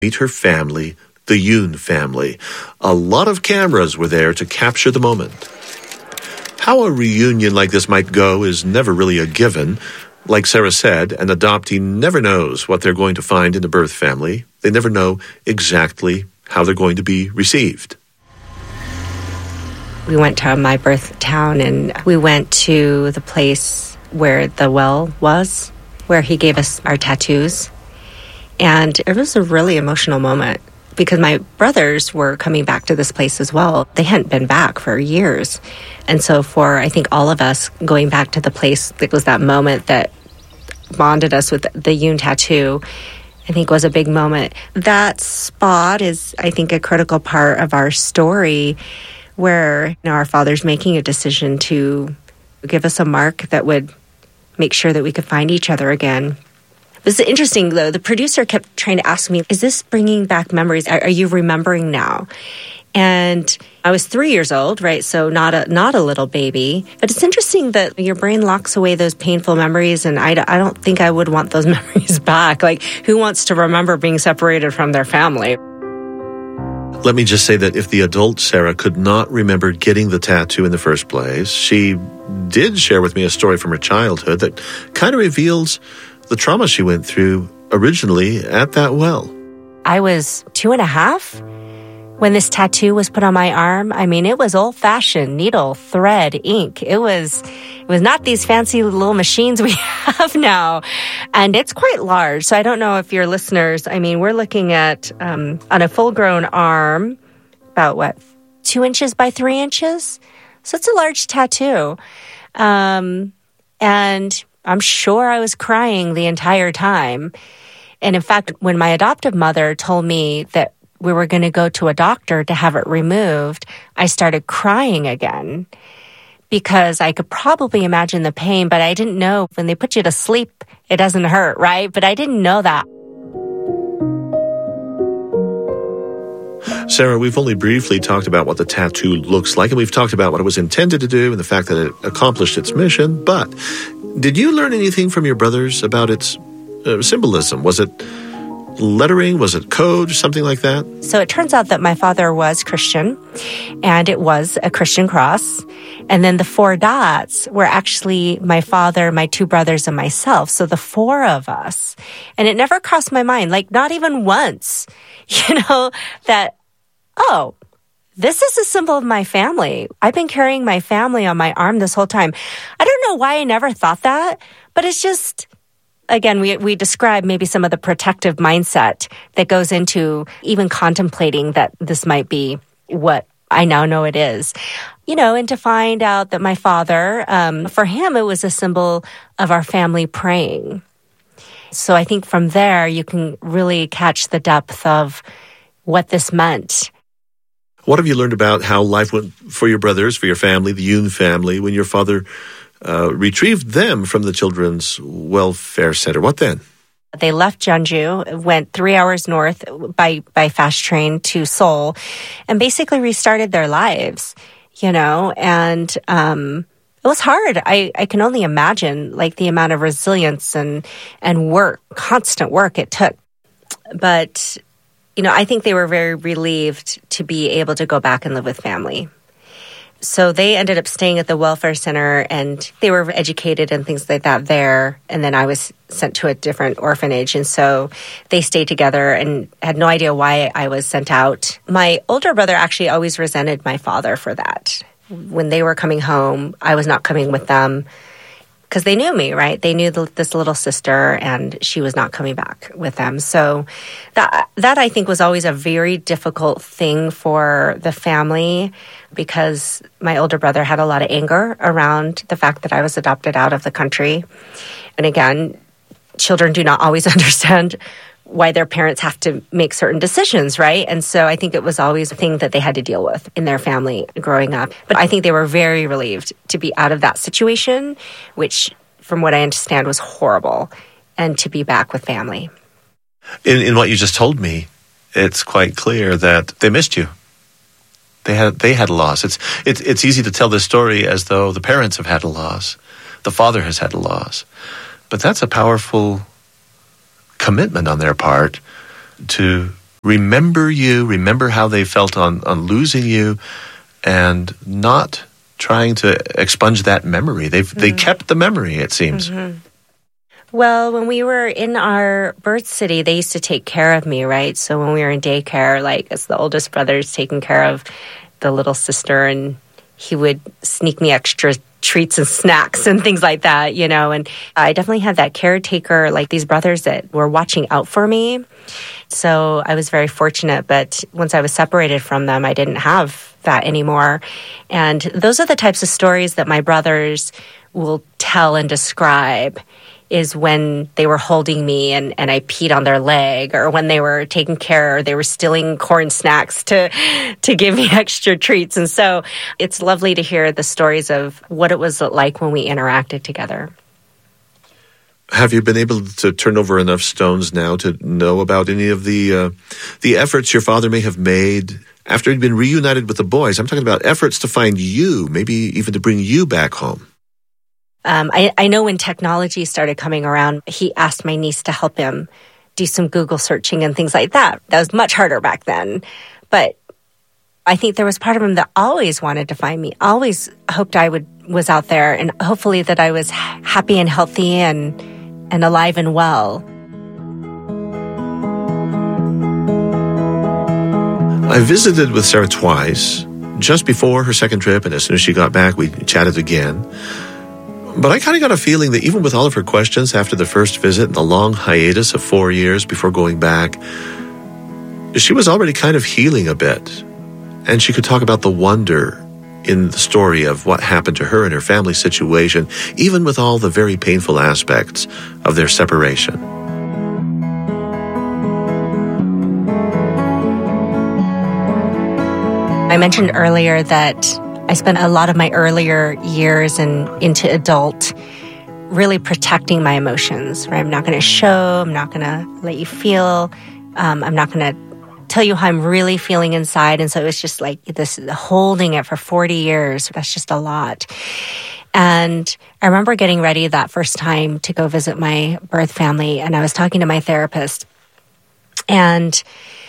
Meet her family, the Yoon family. A lot of cameras were there to capture the moment. How a reunion like this might go is never really a given. Like Sarah said, an adoptee never knows what they're going to find in the birth family. They never know exactly how they're going to be received. We went to my birth town, and we went to the place where the well was, where he gave us our tattoos. And it was a really emotional moment because my brothers were coming back to this place as well. They hadn't been back for years. And so for, I think, all of us going back to the place, it was that moment that bonded us with the Yoon tattoo, I think was a big moment. That spot is, I think, a critical part of our story where our father's making a decision to give us a mark that would make sure that we could find each other again. It was interesting, though. The producer kept trying to ask me, is this bringing back memories? Are you remembering now? And I was 3 years old, right? So not a little baby. But it's interesting that your brain locks away those painful memories, and I don't think I would want those memories back. Like, who wants to remember being separated from their family? Let me just say that if the adult Sarah could not remember getting the tattoo in the first place, she did share with me a story from her childhood that kind of reveals the trauma she went through originally at that well. I was 2.5 when this tattoo was put on my arm. I mean, it was old-fashioned needle, thread, ink. It was not these fancy little machines we have now. And it's quite large. So I don't know if your listeners, I mean, we're looking at on a full-grown arm, about 2 inches by 3 inches? So it's a large tattoo. And I'm sure I was crying the entire time. And in fact, when my adoptive mother told me that we were going to go to a doctor to have it removed, I started crying again because I could probably imagine the pain, but I didn't know when they put you to sleep, it doesn't hurt, right? But I didn't know that. Sarah, we've only briefly talked about what the tattoo looks like, and we've talked about what it was intended to do and the fact that it accomplished its mission. But did you learn anything from your brothers about its symbolism? Was it lettering? Was it code? Something like that? So it turns out that my father was Christian, and it was a Christian cross. And then the 4 dots were actually my father, my 2 brothers, and myself. So the 4 of us. And it never crossed my mind, like not even once, that, oh, this is a symbol of my family. I've been carrying my family on my arm this whole time. I don't know why I never thought that, but it's just, again, we describe maybe some of the protective mindset that goes into even contemplating that this might be what I now know it is. And to find out that my father, for him, it was a symbol of our family praying. So I think from there, you can really catch the depth of what this meant. What have you learned about how life went for your brothers, for your family, the Yoon family, when your father retrieved them from the Children's Welfare Center? What then? They left Jeonju, went 3 hours north by fast train to Seoul, and basically restarted their lives, and it was hard. I can only imagine the amount of resilience and work, constant work it took. But, I think they were very relieved to be able to go back and live with family. So they ended up staying at the welfare center, and they were educated and things like that there. And then I was sent to a different orphanage. And so they stayed together and had no idea why I was sent out. My older brother actually always resented my father for that. When they were coming home, I was not coming with them because they knew me, right? They knew this little sister, and she was not coming back with them. So that I think was always a very difficult thing for the family, because my older brother had a lot of anger around the fact that I was adopted out of the country. And again, children do not always understand why their parents have to make certain decisions, right? And so I think it was always a thing that they had to deal with in their family growing up. But I think they were very relieved to be out of that situation, which, from what I understand, was horrible, and to be back with family. In what you just told me, it's quite clear that they missed you. They had a loss. It's easy to tell this story as though the parents have had a loss, the father has had a loss, but that's a powerful commitment on their part to remember how they felt on losing you, and not trying to expunge that memory. They kept the memory, it seems. Mm-hmm. Well, when we were in our birth city, they used to take care of me, right? So when we were in daycare, like as the oldest brother's taking care of the little sister, and he would sneak me extra treats and snacks and things like that, you know. And I definitely had that caretaker, like these brothers that were watching out for me. So I was very fortunate. But once I was separated from them, I didn't have that anymore. And those are the types of stories that my brothers will tell and describe, is when they were holding me and I peed on their leg, or when they were taking care, or they were stealing corn snacks to give me extra treats. And so it's lovely to hear the stories of what it was like when we interacted together. Have you been able to turn over enough stones now to know about any of the efforts your father may have made after he'd been reunited with the boys? I'm talking about efforts to find you, maybe even to bring you back home. I know when technology started coming around, he asked my niece to help him do some Google searching and things like that. That was much harder back then. But I think there was part of him that always wanted to find me, always hoped I was out there, and hopefully that I was happy and healthy and alive and well. I visited with Sarah twice, just before her second trip, and as soon as she got back, we chatted again. But I kind of got a feeling that even with all of her questions after the first visit and the long hiatus of 4 years before going back, she was already kind of healing a bit. And she could talk about the wonder in the story of what happened to her and her family situation, even with all the very painful aspects of their separation. I mentioned earlier that I spent a lot of my earlier years and into adult really protecting my emotions, right? I'm not going to show, I'm not going to let you feel, I'm not going to tell you how I'm really feeling inside. And so it was just like this, holding it for 40 years. That's just a lot. And I remember getting ready that first time to go visit my birth family, and I was talking to my therapist, and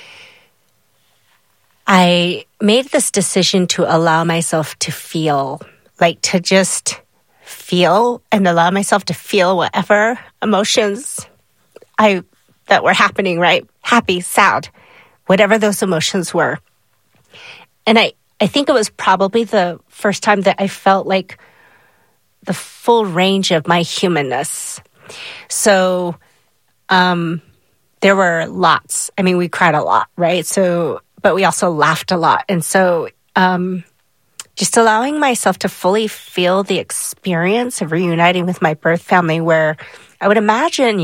I made this decision to allow myself to feel, like to just feel and allow myself to feel whatever emotions that were happening, right? Happy, sad, whatever those emotions were. And I think it was probably the first time that I felt like the full range of my humanness. So there were lots. I mean, we cried a lot, right? But we also laughed a lot. And so just allowing myself to fully feel the experience of reuniting with my birth family, where I would imagine,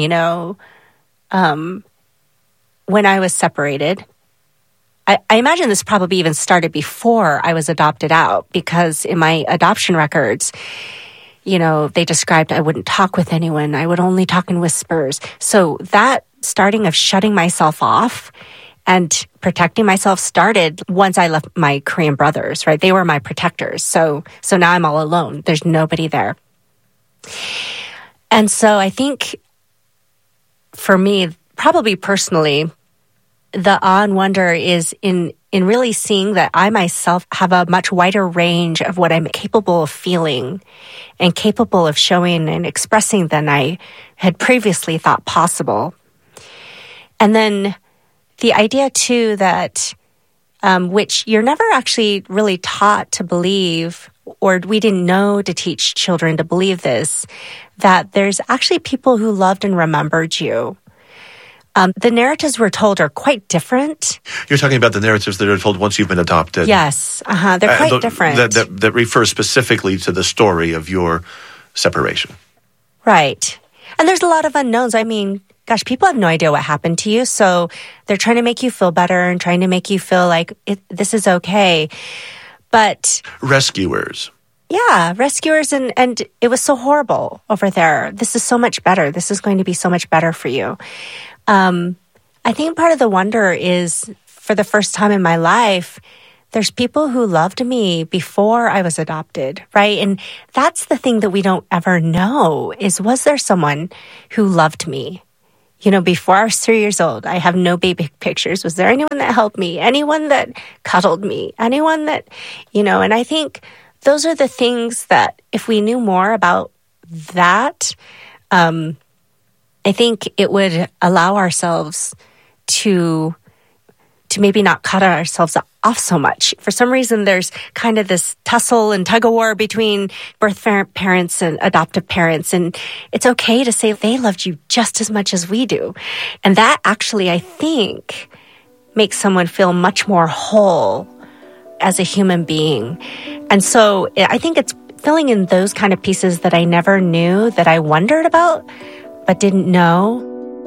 when I was separated, I imagine this probably even started before I was adopted out, because in my adoption records, they described I wouldn't talk with anyone. I would only talk in whispers. So that starting of shutting myself off and protecting myself started once I left my Korean brothers, right? They were my protectors. So now I'm all alone. There's nobody there. And so I think for me, probably personally, the awe and wonder is in really seeing that I myself have a much wider range of what I'm capable of feeling and capable of showing and expressing than I had previously thought possible. And then the idea, too, that which you're never actually really taught to believe, or we didn't know to teach children to believe this, that there's actually people who loved and remembered you. The narratives we're told are quite different. You're talking about the narratives that are told once you've been adopted. Yes, they're quite different. That refer specifically to the story of your separation. Right. And there's a lot of unknowns. I mean, gosh, people have no idea what happened to you. So they're trying to make you feel better and trying to make you feel like this is okay. But rescuers. Yeah, rescuers. And it was so horrible over there. This is so much better. This is going to be so much better for you. I think part of the wonder is, for the first time in my life, there's people who loved me before I was adopted, right? And that's the thing that we don't ever know is, was there someone who loved me before I was 3 years old, I have no baby pictures. Was there anyone that helped me? Anyone that cuddled me? Anyone that, and I think those are the things that if we knew more about that, I think it would allow ourselves to maybe not cut ourselves off so much. For some reason, there's kind of this tussle and tug of war between birth parents and adoptive parents. And it's okay to say they loved you just as much as we do. And that actually, I think, makes someone feel much more whole as a human being. And so I think it's filling in those kind of pieces that I never knew, that I wondered about, but didn't know.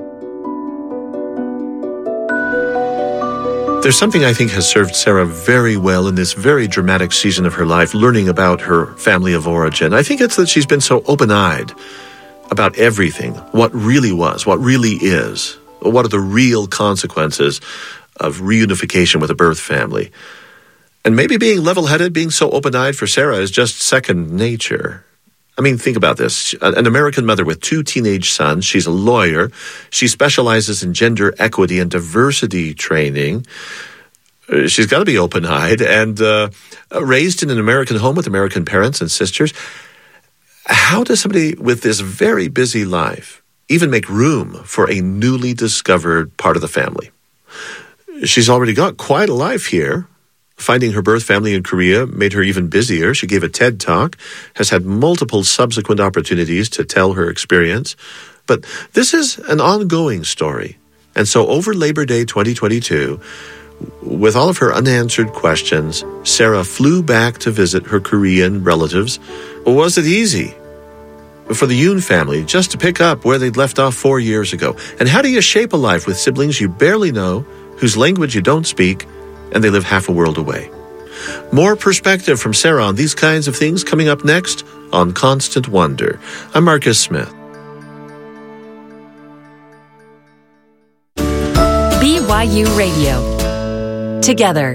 There's something I think has served Sarah very well in this very dramatic season of her life, learning about her family of origin. I think it's that she's been so open-eyed about everything, what really was, what really is, what are the real consequences of reunification with a birth family. And maybe being level-headed, being so open-eyed for Sarah is just second nature. I mean, think about this. An American mother with 2 teenage sons. She's a lawyer. She specializes in gender equity and diversity training. She's got to be open-eyed and raised in an American home with American parents and sisters. How does somebody with this very busy life even make room for a newly discovered part of the family? She's already got quite a life here. Finding her birth family in Korea made her even busier. She gave a TED Talk, has had multiple subsequent opportunities to tell her experience. But this is an ongoing story. And so over Labor Day 2022, with all of her unanswered questions, Sarah flew back to visit her Korean relatives. Was it easy for the Yoon family just to pick up where they'd left off 4 years ago? And how do you shape a life with siblings you barely know, whose language you don't speak, and they live half a world away? More perspective from Sarah on these kinds of things coming up next on Constant Wonder. I'm Marcus Smith. BYU Radio. Together.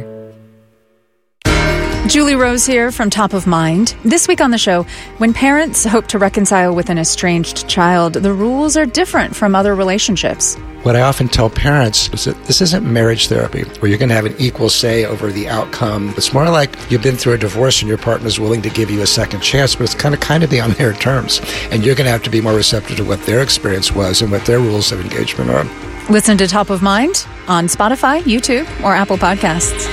Julie Rose here from Top of Mind. This week on the show, when parents hope to reconcile with an estranged child, the rules are different from other relationships. What I often tell parents is that this isn't marriage therapy where you're going to have an equal say over the outcome. It's more like you've been through a divorce and your partner's willing to give you a second chance, but it's kind of be on their terms. And you're going to have to be more receptive to what their experience was and what their rules of engagement are. Listen to Top of Mind on Spotify, YouTube, or Apple Podcasts.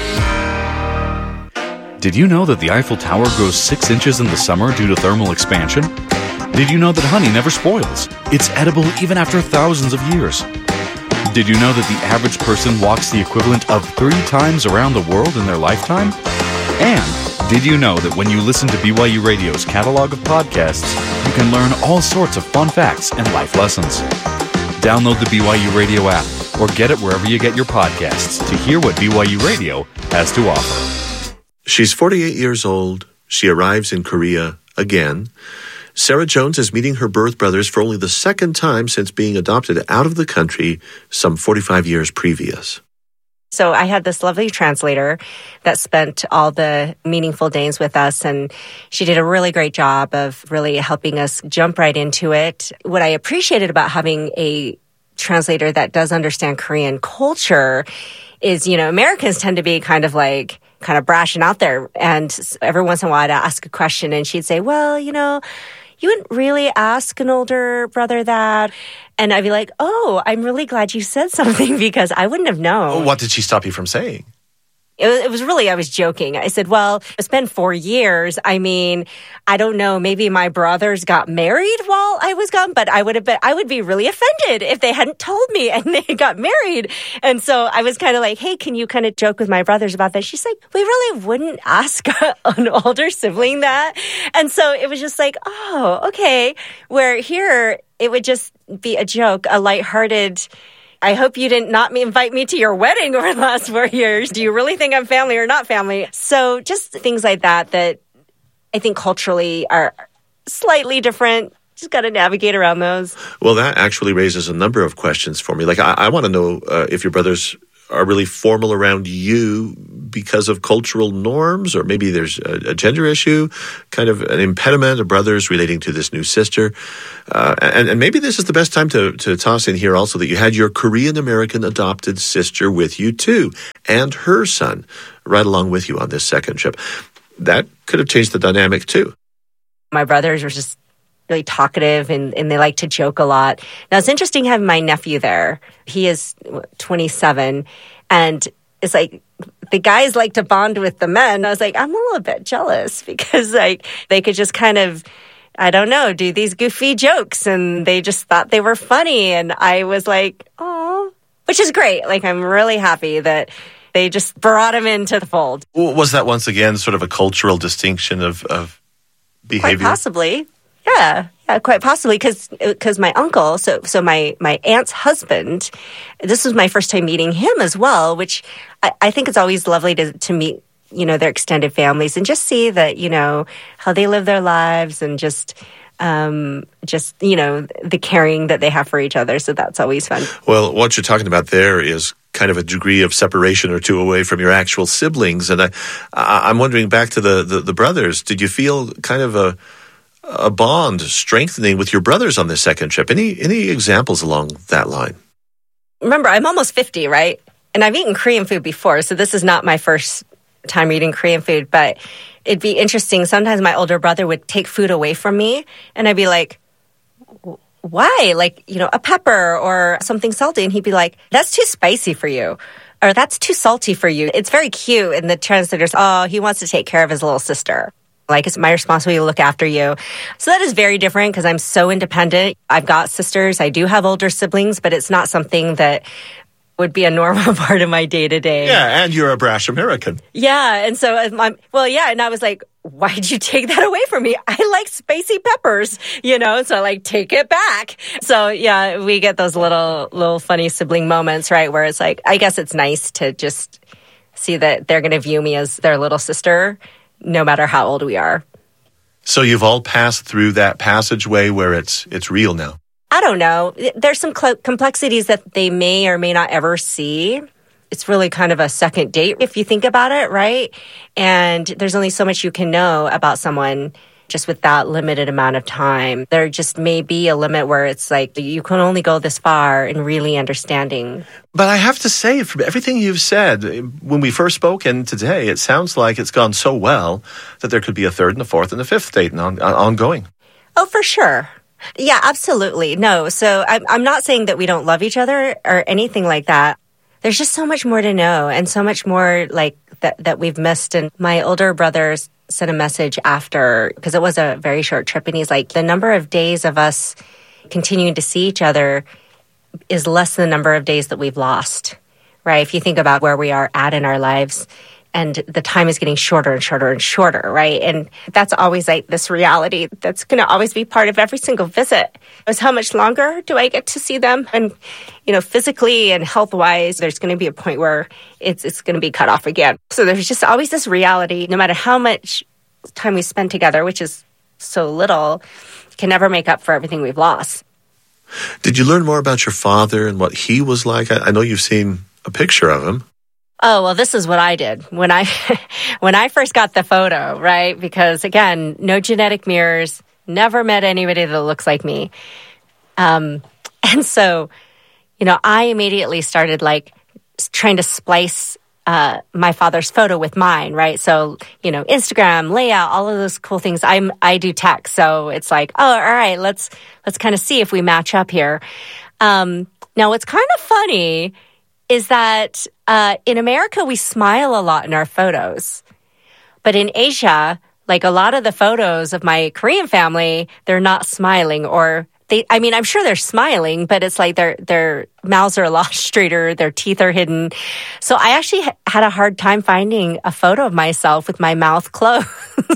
Did you know that the Eiffel Tower grows 6 inches in the summer due to thermal expansion? Did you know that honey never spoils? It's edible even after thousands of years. Did you know that the average person walks the equivalent of 3 times around the world in their lifetime? And did you know that when you listen to BYU Radio's catalog of podcasts, you can learn all sorts of fun facts and life lessons? Download the BYU Radio app or get it wherever you get your podcasts to hear what BYU Radio has to offer. She's 48 years old. She arrives in Korea again. Sarah Jones is meeting her birth brothers for only the second time since being adopted out of the country some 45 years previous. So I had this lovely translator that spent all the meaningful days with us, and she did a really great job of really helping us jump right into it. What I appreciated about having a translator that does understand Korean culture is, Americans tend to be kind of brash and out there. And every once in a while I'd ask a question and she'd say, well, you wouldn't really ask an older brother that. And I'd be like, oh, I'm really glad you said something because I wouldn't have known. What did she stop you from saying? It was really, I was joking. I said, well, it's been 4 years. I mean, I don't know, maybe my brothers got married while I was gone, but I would be really offended if they hadn't told me and they got married. And so I was kind of like, hey, can you kind of joke with my brothers about that? She's like, we really wouldn't ask an older sibling that. And so it was just like, oh, okay. Where here, it would just be a joke, a lighthearted, I hope you didn't not invite me to your wedding over the last 4 years. Do you really think I'm family or not family? So just things like that I think culturally are slightly different. Just got to navigate around those. Well, that actually raises a number of questions for me. I want to know if your brothers are really formal around you because of cultural norms, or maybe there's a gender issue, kind of an impediment of brothers relating to this new sister. And maybe this is the best time to toss in here also that you had your Korean-American adopted sister with you too, and her son right along with you on this second trip. That could have changed the dynamic too. My brothers were just really talkative and they like to joke a lot. Now, it's interesting having my nephew there. He is 27, and it's like the guys like to bond with the men. I was like, I'm a little bit jealous because like they could just kind of, I don't know, do these goofy jokes, and they just thought they were funny. And I was like, oh, which is great. Like, I'm really happy that they just brought him into the fold. Was that once again sort of a cultural distinction of behavior? Quite possibly. Yeah, quite possibly, because my uncle, so my aunt's husband, this was my first time meeting him as well, which I think it's always lovely to meet, their extended families and just see that, how they live their lives and just the caring that they have for each other. So that's always fun. Well, what you're talking about there is kind of a degree of separation or two away from your actual siblings. And I'm wondering, back to the brothers, did you feel kind of a bond strengthening with your brothers on this second trip? Any examples along that line? Remember, I'm almost 50, right? And I've eaten Korean food before, so this is not my first time eating Korean food, but it'd be interesting. Sometimes my older brother would take food away from me, and I'd be like, why? Like, a pepper or something salty. And he'd be like, that's too spicy for you. Or that's too salty for you. It's very cute. And the translators, he wants to take care of his little sister. Like, it's my responsibility to look after you. So that is very different because I'm so independent. I've got sisters. I do have older siblings, but it's not something that would be a normal part of my day-to-day. Yeah, and you're a brash American. Yeah, and so, and I was like, why did you take that away from me? I like spicy peppers, so like, take it back. So yeah, we get those little funny sibling moments, right? Where it's like, I guess it's nice to just see that they're going to view me as their little sister, no matter how old we are. So you've all passed through that passageway where it's real now. I don't know. There's some complexities that they may or may not ever see. It's really kind of a second date if you think about it, right? And there's only so much you can know about someone just with that limited amount of time. There just may be a limit where it's like you can only go this far in really understanding. But I have to say, from everything you've said, when we first spoke and today, it sounds like it's gone so well that there could be a third and a fourth and a fifth date ongoing. Oh, for sure. Yeah, absolutely. No, so I'm not saying that we don't love each other or anything like that. There's just so much more to know and so much more like that we've missed. And my older brother sent a message after, because it was a very short trip, and he's like, the number of days of us continuing to see each other is less than the number of days that we've lost, right? If you think about where we are at in our lives, and the time is getting shorter and shorter and shorter, right? And that's always like this reality that's going to always be part of every single visit. Is how much longer do I get to see them? And, physically and health-wise, there's going to be a point where it's going to be cut off again. So there's just always this reality, no matter how much time we spend together, which is so little, can never make up for everything we've lost. Did you learn more about your father and what he was like? I know you've seen a picture of him. Oh, well, this is what I did when I first got the photo, right? Because again, no genetic mirrors, never met anybody that looks like me. And so, I immediately started like trying to splice my father's photo with mine, right? So, Instagram, layout, all of those cool things. I do tech. So it's like, oh, all right, let's kind of see if we match up here. Now what's kind of funny is that in America, we smile a lot in our photos. But in Asia, like a lot of the photos of my Korean family, they're not smiling, or I'm sure they're smiling, but it's like their mouths are a lot straighter, their teeth are hidden. So I actually had a hard time finding a photo of myself with my mouth closed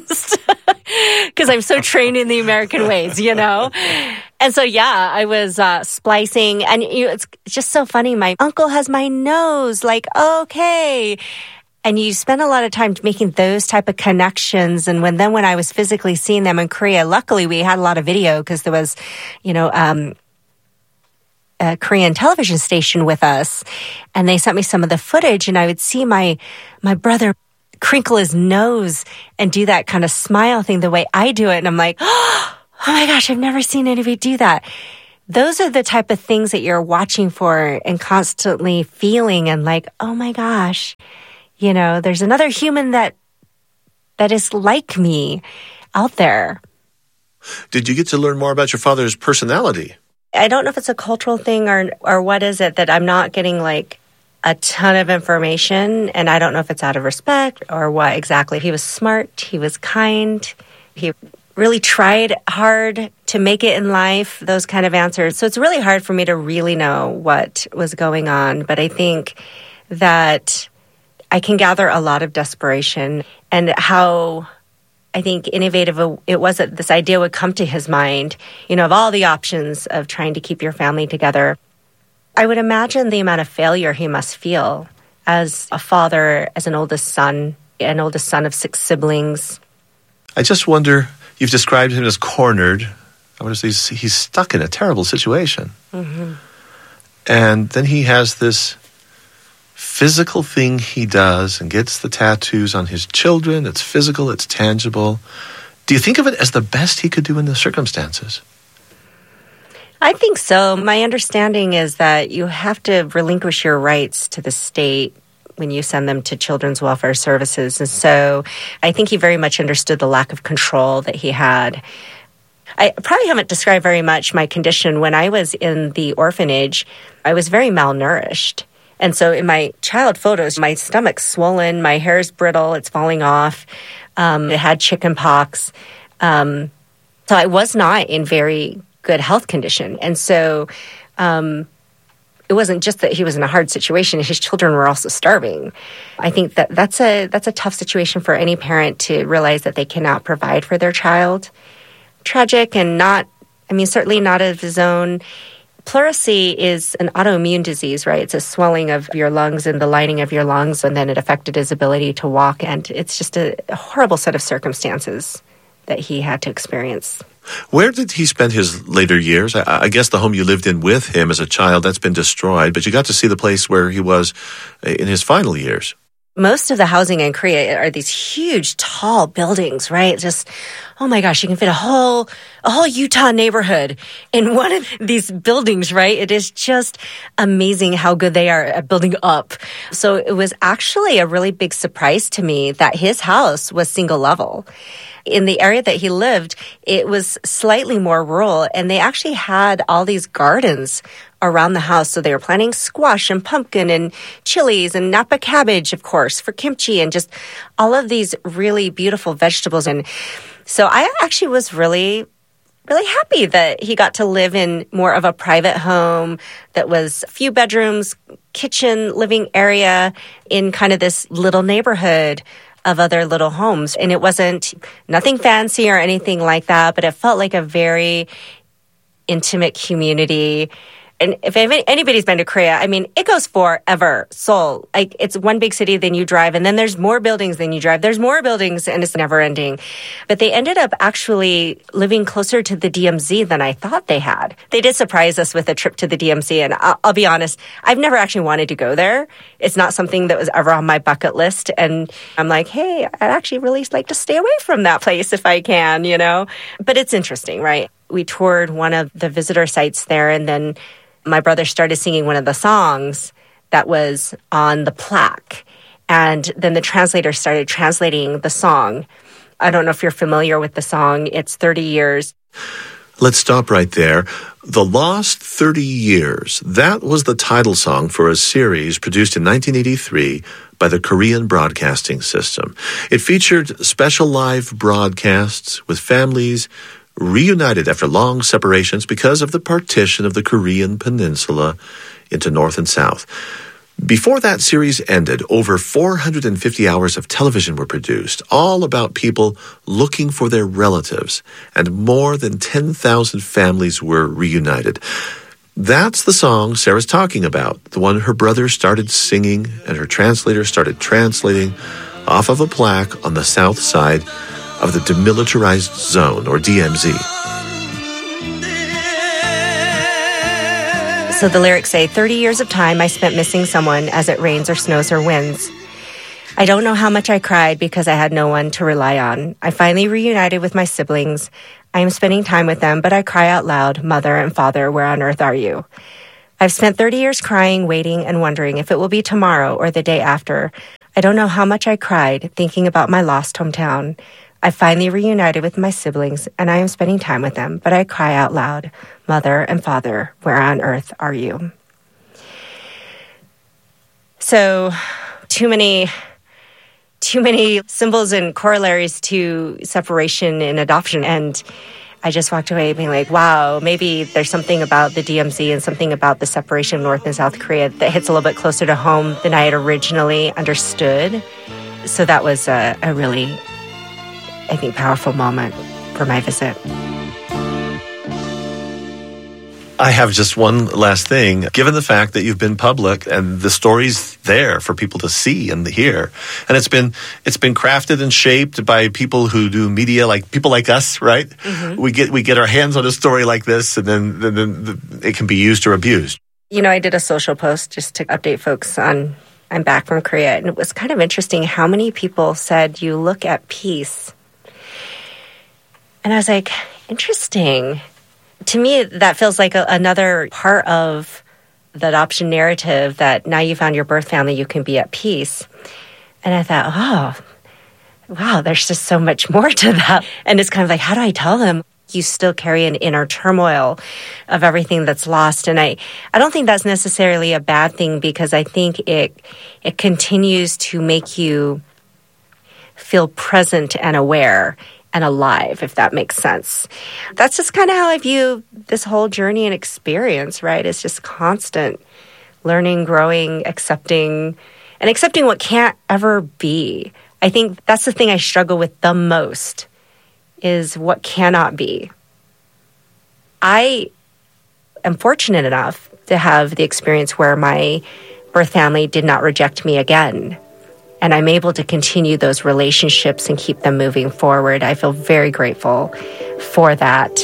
because I'm so trained in the American ways, And so, yeah, I was splicing, and it's just so funny. My uncle has my nose, like, okay. And you spend a lot of time making those type of connections. And when I was physically seeing them in Korea, luckily we had a lot of video because there was, a Korean television station with us, and they sent me some of the footage, and I would see my brother crinkle his nose and do that kind of smile thing the way I do it. And I'm like, oh my gosh, I've never seen anybody do that. Those are the type of things that you're watching for and constantly feeling and like, oh my gosh, you know, there's another human that is like me out there. Did you get to learn more about your father's personality? I don't know if it's a cultural thing or what is it that I'm not getting like a ton of information, and I don't know if it's out of respect or what exactly. He was smart. He was kind. He really tried hard to make it in life, those kind of answers. So it's really hard for me to really know what was going on. But I think that I can gather a lot of desperation and how I think innovative it was that this idea would come to his mind, you know, of all the options of trying to keep your family together. I would imagine the amount of failure he must feel as a father, as an oldest son of 6 siblings. I just wonder, you've described him as cornered. I wonder if he's stuck in a terrible situation. Mm-hmm. And then he has this physical thing he does and gets the tattoos on his children. It's physical, it's tangible. Do you think of it as the best he could do in the circumstances? I think so. My understanding is that you have to relinquish your rights to the state when you send them to Children's Welfare Services. And so I think he very much understood the lack of control that he had. I probably haven't described very much my condition. When I was in the orphanage, I was very malnourished. And so in my child photos, my stomach's swollen, my hair's brittle, it's falling off. It had chicken pox. So I was not in very good health condition. And so it wasn't just that he was in a hard situation. His children were also starving. I think that's a tough situation for any parent to realize that they cannot provide for their child. Tragic and certainly not of his own. Pleurisy is an autoimmune disease, right? It's a swelling of your lungs and the lining of your lungs, and then it affected his ability to walk. And it's just a horrible set of circumstances that he had to experience. Where did he spend his later years? I guess the home you lived in with him as a child, that's been destroyed, but you got to see the place where he was in his final years. Most of the housing in Korea are these huge, tall buildings, right? Just, oh my gosh, you can fit a whole Utah neighborhood in one of these buildings, right? It is just amazing how good they are at building up. So it was actually a really big surprise to me that his house was single level. In the area that he lived, it was slightly more rural, and they actually had all these gardens around the house. So they were planting squash and pumpkin and chilies and Napa cabbage, of course, for kimchi, and just all of these really beautiful vegetables. And so I actually was really happy that he got to live in more of a private home that was a few bedrooms, kitchen, living area in kind of this little neighborhood of other little homes. And it wasn't nothing fancy or anything like that, but it felt like a very intimate community. And if anybody's been to Korea, I mean, it goes forever. Seoul, like, it's one big city, then you drive, and then there's more buildings, then you drive. There's more buildings, and it's never ending. But they ended up actually living closer to the DMZ than I thought they had. They did surprise us with a trip to the DMZ, and I'll be honest, I've never actually wanted to go there. It's not something that was ever on my bucket list. And I'm like, hey, I'd actually really like to stay away from that place if I can, you know? But it's interesting, right? We toured one of the visitor sites there, and then my brother started singing one of the songs that was on the plaque. And then the translator started translating the song. I don't know if you're familiar with the song. It's 30 Years. Let's stop right there. The Lost 30 Years. That was the title song for a series produced in 1983 by the Korean Broadcasting System. It featured special live broadcasts with families reunited after long separations because of the partition of the Korean peninsula into North and South. Before that series ended, over 450 hours of television were produced, all about people looking for their relatives, and more than 10,000 families were reunited. That's the song Sarah's talking about, the one her brother started singing and her translator started translating off of a plaque on the south side of the Demilitarized Zone, or DMZ. So the lyrics say, 30 years of time I spent missing someone as it rains or snows or winds. I don't know how much I cried because I had no one to rely on. I finally reunited with my siblings. I am spending time with them, but I cry out loud, Mother and Father, where on earth are you? I've spent 30 years crying, waiting, and wondering if it will be tomorrow or the day after. I don't know how much I cried, thinking about my lost hometown. I finally reunited with my siblings, and I am spending time with them, but I cry out loud, Mother and Father, where on earth are you? So, too many symbols and corollaries to separation and adoption. And I just walked away being like, wow, maybe there's something about the DMZ and something about the separation of North and South Korea that hits a little bit closer to home than I had originally understood. So that was a really, I think, powerful moment for my visit. I have just one last thing. Given the fact that you've been public and the story's there for people to see and hear, and it's been crafted and shaped by people who do media, like people like us, right? Mm-hmm. We get our hands on a story like this, and then it can be used or abused. You know, I did a social post just to update folks on I'm back from Korea, and it was kind of interesting how many people said you look at peace, and I was like, interesting. To me, that feels like another part of the adoption narrative that now you found your birth family, you can be at peace. And I thought, oh, wow, there's just so much more to that. And it's kind of like, how do I tell them? You still carry an inner turmoil of everything that's lost. And I don't think that's necessarily a bad thing, because I think it continues to make you feel present and aware and alive, if that makes sense. That's just kind of how I view this whole journey and experience, right? It's just constant learning, growing, accepting what can't ever be. I think that's the thing I struggle with the most, is what cannot be. I am fortunate enough to have the experience where my birth family did not reject me again. And I'm able to continue those relationships and keep them moving forward. I feel very grateful for that.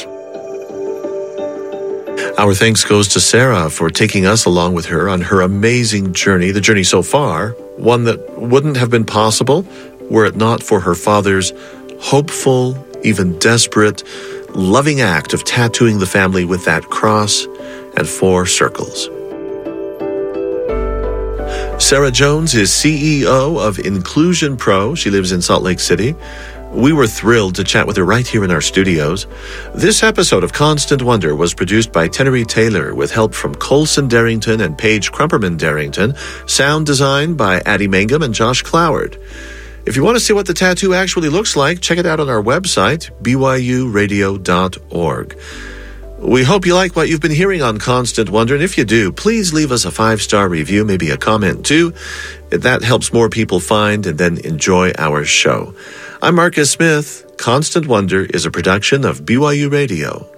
Our thanks goes to Sarah for taking us along with her on her amazing journey, the journey so far, one that wouldn't have been possible were it not for her father's hopeful, even desperate, loving act of tattooing the family with that cross and 4 circles. Sarah Jones is CEO of Inclusion Pro. She lives in Salt Lake City. We were thrilled to chat with her right here in our studios. This episode of Constant Wonder was produced by Tenery Taylor with help from Colson Darrington and Paige Crumperman Darrington. Sound design by Addie Mangum and Josh Cloward. If you want to see what the tattoo actually looks like, check it out on our website, byuradio.org. We hope you like what you've been hearing on Constant Wonder, and if you do, please leave us a 5-star review, maybe a comment too. That helps more people find and then enjoy our show. I'm Marcus Smith. Constant Wonder is a production of BYU Radio.